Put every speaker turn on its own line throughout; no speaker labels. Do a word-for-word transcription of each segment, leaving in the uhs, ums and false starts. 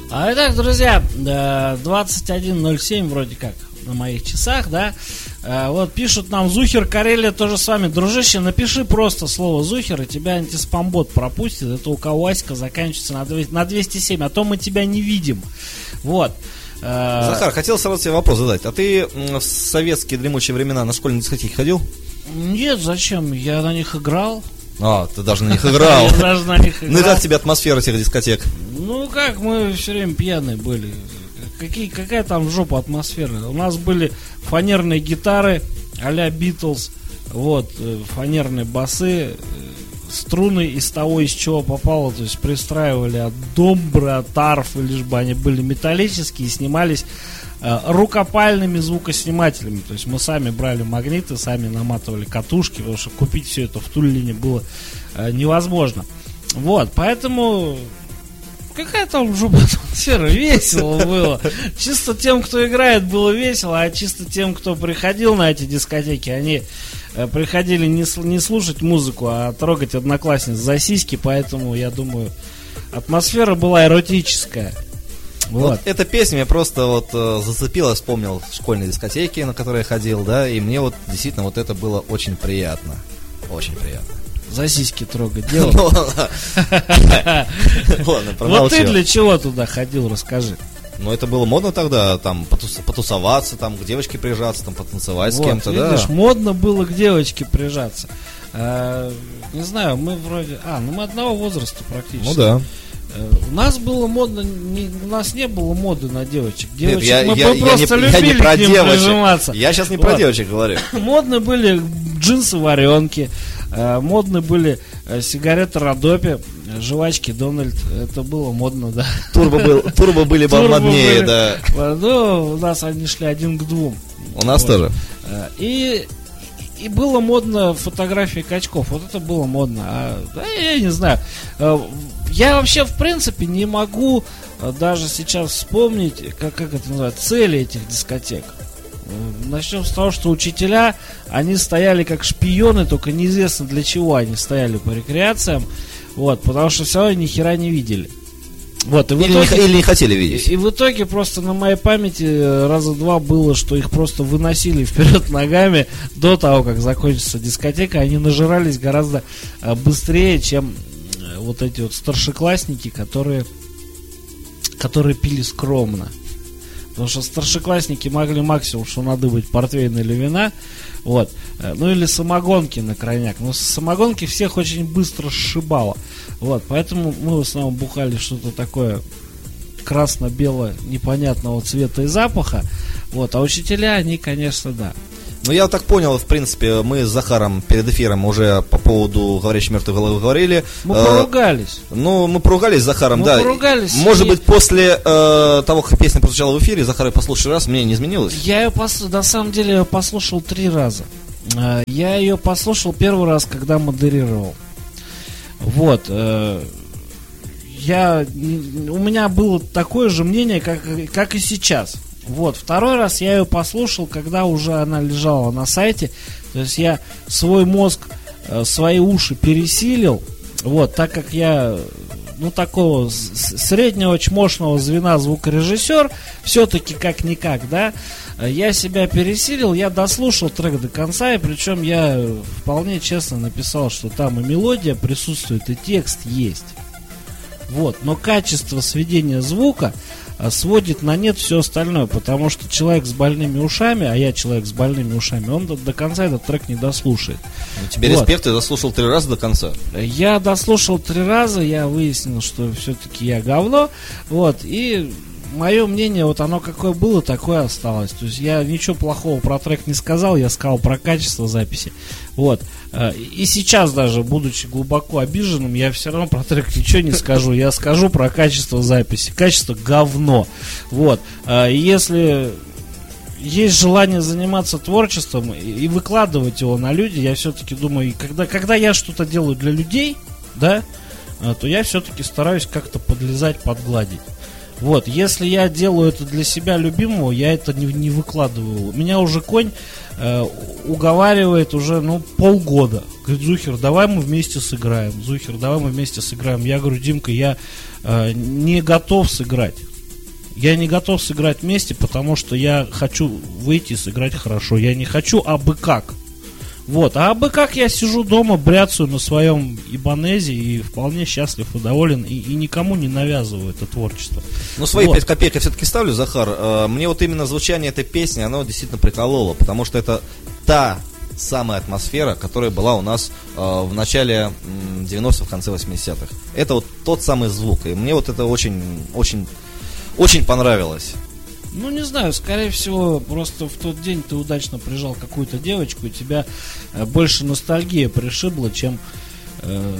А итак, друзья, двадцать один ноль семь вроде как на моих часах, да. Вот пишут нам: Зухер, Карелия тоже с вами. Дружище, напиши просто слово Зухер, и тебя антиспамбот пропустит. Это у Каваська заканчивается на двести семь, а то мы тебя не видим. Вот.
Захар, хотел сразу тебе вопрос задать. А ты в советские дремучие времена на школьные дискотеки ходил?
Нет, зачем? Я на них играл.
А, ты даже на них играл.
Я даже на них играл.
Ну и как тебе атмосфера этих дискотек?
Ну как, мы все время пьяные были. Какие, какая там жопа атмосфера? У нас были фанерные гитары а-ля Битлз, вот, фанерные басы, струны из того, из чего попало, то есть пристраивали от домбры, от арфы, лишь бы они были металлические, и снимались э, рукопальными звукоснимателями. То есть мы сами брали магниты, сами наматывали катушки, потому что купить все это в Туллине было э, невозможно. Вот, поэтому... Какая там жопа атмосфера, весело было. Чисто тем, кто играет, было весело, а чисто тем, кто приходил на эти дискотеки, они э, приходили не, не слушать музыку, а трогать одноклассниц за сиськи, поэтому, я думаю, атмосфера была эротическая. Вот.
Вот эта песня меня просто вот э, зацепила, вспомнил школьные дискотеки, на которые я ходил, да, и мне вот действительно вот это было очень приятно. Очень приятно.
За сиськи трогать дело.
Ладно, промолчал.
Вот ты для чего туда ходил, расскажи.
Ну, это было модно тогда, там, потусоваться, там, к девочке прижаться, там, потанцевать с кем-то, да.
Видишь, модно было к девочке прижаться. Не знаю, мы вроде... А, ну мы одного возраста практически.
Ну да.
У нас было модно, не, у нас не было моды на девочек. Девочек
Нет, я,
мы
я,
просто
я не,
любили
я не про
к ним
девочек.
прижиматься.
Я сейчас не
вот.
про девочек говорю.
Модны были джинсы-варенки, модны были сигареты Родопи, жвачки Дональд. Это было модно, да.
Турбо, был, турбо были бы моднее, да.
Ну, у нас они шли один к двум.
У нас вот. Тоже.
И... И было модно фотографии качков. Вот это было модно. А, да, я не знаю. Я вообще, в принципе, не могу даже сейчас вспомнить, как, как это называется, цели этих дискотек. Начнем с того, что учителя, они стояли как шпионы, только неизвестно для чего они стояли по рекреациям. Вот, потому что все равно ни хера не видели. Вот, и в
или,
итоге,
не, или не хотели видеть.
И, и в итоге просто на моей памяти раза два было, что их просто выносили вперед ногами до того, как закончится дискотека. Они нажирались гораздо а, быстрее, чем а, вот эти вот старшеклассники, которые, которые пили скромно. Потому что старшеклассники могли максимум, что надыбать портвейн или вина. Вот. Ну или самогонки на крайняк. Но самогонки всех очень быстро сшибало. Вот. Поэтому мы в основном бухали что-то такое красно-бело непонятного цвета и запаха. Вот. А учителя, они, конечно, да.
Ну, я так понял, в принципе, мы с Захаром перед эфиром уже по поводу говорящей мертвой головы говорили.
Мы э, поругались.
Ну, мы поругались с Захаром,
мы
да.
Поругались.
Может
и...
быть, после э, того, как песня прозвучала в эфире, Захар ее послушал раз, мне не изменилось?
Я ее, пос... на самом деле, ее послушал три раза. Э, я ее послушал первый раз, когда модерировал. Вот. Э, я... У меня было такое же мнение, как, как и сейчас. Вот, второй раз я ее послушал, когда уже она лежала на сайте. То есть я свой мозг, свои уши пересилил. Вот, так как я, ну, такого среднего чмошного звена звукорежиссер, все-таки как-никак, да, я себя пересилил, я дослушал трек до конца, и причем я вполне честно написал, что там и мелодия присутствует, и текст есть. Вот, но качество сведения звука сводит на нет все остальное, потому что человек с больными ушами, а я человек с больными ушами, он до, до конца этот трек не дослушает.
Ну, тебе вот. Респект, ты дослушал три раза до конца.
Я дослушал три раза, я выяснил, что все-таки я говно, вот, и мое мнение, вот оно какое было, такое осталось. То есть я ничего плохого про трек не сказал, я сказал про качество записи. Вот. И сейчас даже, будучи глубоко обиженным, я все равно про трек ничего не скажу. Я скажу про качество записи. Качество говно. Вот. Если есть желание заниматься творчеством и выкладывать его на люди, я все-таки думаю, когда, когда я что-то делаю для людей, да, то я все-таки стараюсь как-то подлезать, подгладить. Вот, если я делаю это для себя любимого, я это не, не выкладываю. Меня уже конь э, уговаривает уже, ну, полгода. Говорит, Зухер, давай мы вместе сыграем. Зухер, давай мы вместе сыграем. Я говорю, Димка, я э, не готов сыграть. Я не готов сыграть вместе, потому что я хочу выйти и сыграть хорошо. Я не хочу абы как. Вот, а абы как я сижу дома, бряцаю на своем ибанезе и вполне счастлив и доволен, и, и никому не навязываю это творчество.
Ну, свои
вот.
пять копеек я все-таки ставлю, Захар. Мне вот именно звучание этой песни, оно действительно прикололо, потому что это та самая атмосфера, которая была у нас в начале девяностых, в конце восьмидесятых. Это вот тот самый звук, и мне вот это очень, очень, очень понравилось.
Ну, не знаю, скорее всего, просто в тот день ты удачно прижал какую-то девочку, и тебя э, больше ностальгия пришибла, чем... Э...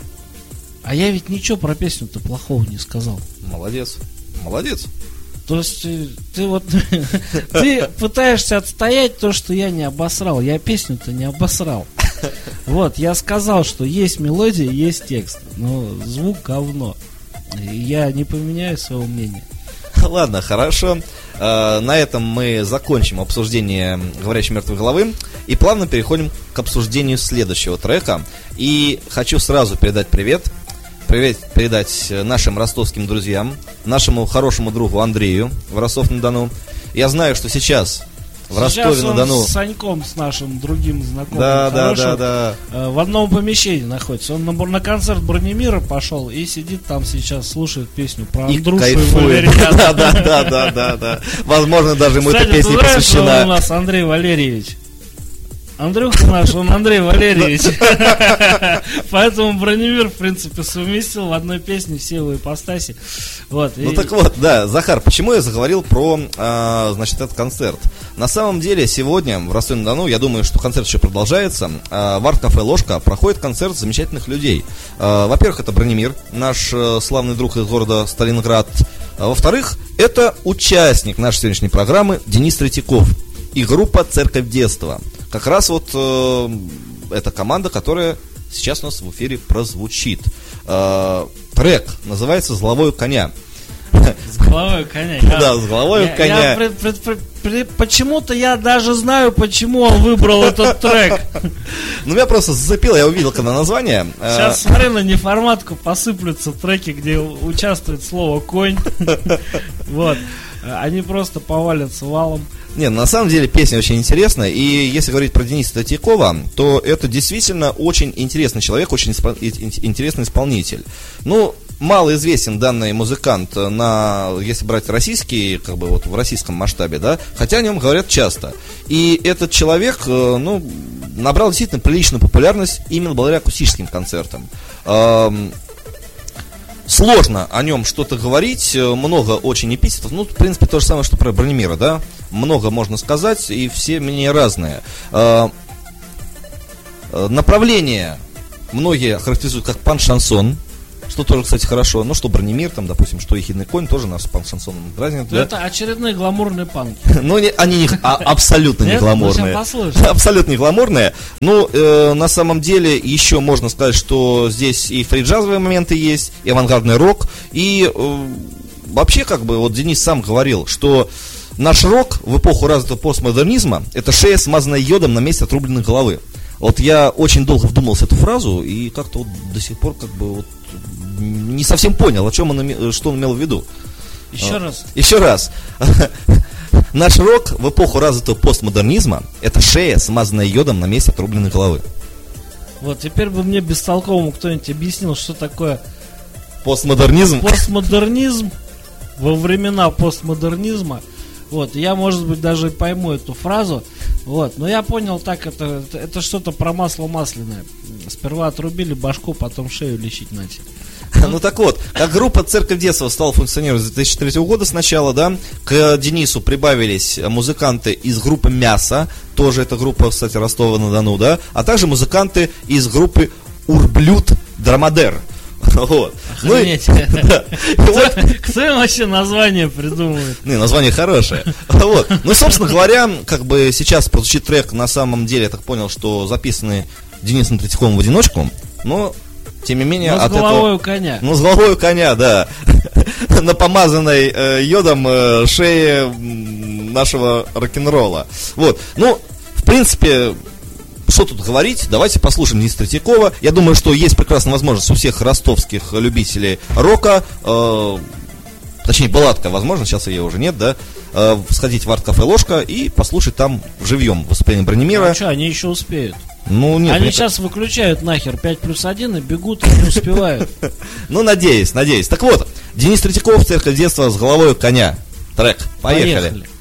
А я ведь ничего про песню-то плохого не сказал.
Молодец, молодец.
То есть ты, ты вот... Ты пытаешься отстоять то, что я не обосрал. Я песню-то не обосрал. Вот, я сказал, что есть мелодия, есть текст. Но звук говно. Я не поменяю своего мнения.
Ладно, хорошо. На этом мы закончим обсуждение «Говорящей мертвой головы» и плавно переходим к обсуждению следующего трека. И хочу сразу передать привет. Привет передать нашим ростовским друзьям, нашему хорошему другу Андрею в Ростов-на-Дону. Я знаю, что сейчас в Ростове-на-Дону...
с Саньком, с нашим другим знакомым,
да,
хорошим,
да, да, да.
в одном помещении находится. Он на, на концерт Бронемира пошел и сидит там сейчас, слушает песню про Андрушу и, и Валерьяна.
Да, да, да, да, да, да. Возможно, даже ему эта песня посвящена.
У нас Андрей Валерьевич. Андрюха наш, он Андрей Валерьевич. Поэтому Бронемир, в принципе, совместил в одной песне все его ипостаси. Вот.
Ну и... так вот, да, Захар, почему я заговорил про, а, значит, этот концерт? На самом деле, сегодня в Ростове-на-Дону, я думаю, что концерт еще продолжается, а, в арт-кафе «Ложка» проходит концерт замечательных людей. А, во-первых, это Бронемир, наш а, славный друг из города Сталинград. А, во-вторых, это участник нашей сегодняшней программы Денис Третьяков и группа «Церковь детства». Как раз вот э, эта команда, которая сейчас у нас в эфире прозвучит. Э, трек называется «С головой коня».
С головой коня.
Да, с головой коня.
Почему-то я даже знаю, почему он выбрал этот трек.
Ну, меня просто зацепило, я увидел, когда название.
Сейчас смотри, на неформатку посыплются треки, где участвует слово «конь». Вот. Они просто повалятся валом.
Не, на самом деле песня очень интересная. И если говорить про Дениса Третьякова, то это действительно очень интересный человек, очень испол... интересный исполнитель. Ну, мало известен данный музыкант на, если брать российский, как бы вот в российском масштабе, да, хотя о нем говорят часто. И этот человек, ну, набрал действительно приличную популярность именно благодаря акустическим концертам. Сложно о нем что-то говорить, много очень эпитетов. Ну, в принципе, то же самое, что про Бронемира, да. Много можно сказать, и все мнения разные. Направление многие характеризуют как панк-шансон, что тоже, кстати, хорошо. Ну, что Бронемир, там, допустим, что Ехидный конь, тоже нас панк-шансоном дразнят. Да?
Это очередные гламурные панки.
Ну, они не, а, абсолютно не гламурные. Абсолютно не гламурные. Ну, э, на самом деле, еще можно сказать, что здесь и фри-джазовые моменты есть, и авангардный рок, и э, вообще, как бы, вот Денис сам говорил, что наш рок в эпоху развитого постмодернизма — это шея, смазанная йодом на месте отрубленной головы. Вот я очень долго вдумался в эту фразу, и как-то вот до сих пор, как бы, вот не совсем понял, о чем он, что он имел в виду.
Еще а, раз.
Еще раз. Наш рок в эпоху развитого постмодернизма — это шея, смазанная йодом на месте отрубленной головы.
Вот, теперь бы мне бестолковому кто-нибудь объяснил, что такое
постмодернизм.
Постмодернизм во времена постмодернизма. Вот, я, может быть, даже пойму эту фразу. Вот, но я понял так, это, это, это что-то про масло масляное. Сперва отрубили башку, потом шею лечить начали.
Ну так вот, как группа «Церковь детства» стала функционировать с две тысячи третьего года сначала, да, к Денису прибавились музыканты из группы «Мясо», тоже это группа, кстати, Ростова-на-Дону, да, а также музыканты из группы «Урблюд Драмадер». Вот.
Охренеть. Ну, да. кто, вот. Кто им вообще название придумывает?
Не, название хорошее. Вот. Ну, собственно говоря, как бы сейчас прозвучит трек, на самом деле, я так понял, что записанный Денисом Третьяковым в одиночку, но, тем не менее...
Ну, с головой у коня.
Ну, с головой у коня, да. На помазанной э, йодом э, шее нашего рок-н-ролла. Вот. Ну, в принципе... Что тут говорить? Давайте послушаем Дениса Третьякова. Я думаю, что есть прекрасная возможность у всех ростовских любителей рока э, точнее, была такая возможность, сейчас ее уже нет, да, э, сходить в арт-кафе «Ложка» и послушать там живьем выступление Бронемира.
А что, они еще успеют?
Ну, нет.
Они
мне
сейчас
так...
выключают нахер пять плюс один и бегут, и не успевают.
Ну, надеюсь, надеюсь. Так вот, Денис Третьяков, «Церковь детства с головой коня». Трек. Поехали.